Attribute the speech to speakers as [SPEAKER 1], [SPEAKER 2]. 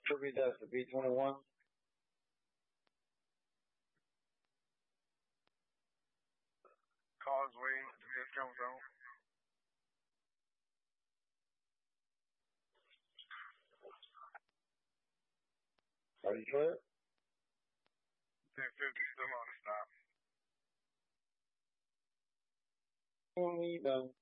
[SPEAKER 1] Repeat that for B21.
[SPEAKER 2] Causeway, discount zone.
[SPEAKER 1] Are you clear?
[SPEAKER 2] 1050 still on the stop.
[SPEAKER 1] Only done.